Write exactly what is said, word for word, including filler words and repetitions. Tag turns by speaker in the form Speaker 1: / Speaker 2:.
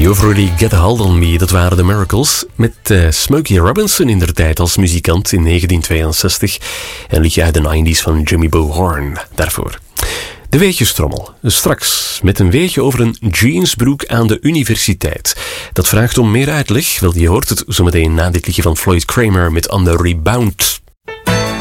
Speaker 1: You've Really Get a Hold on Me, dat waren de Miracles. Met uh, Smokey Robinson in der tijd als muzikant in negentien tweeënzestig. En een liedje uit de negentig van Jimmy Bo Horn daarvoor. De weetjestrommel. Straks met een weetje over een jeansbroek aan de universiteit. Dat vraagt om meer uitleg. Wel, je hoort het zometeen na dit liedje van Floyd Kramer met On the Rebound.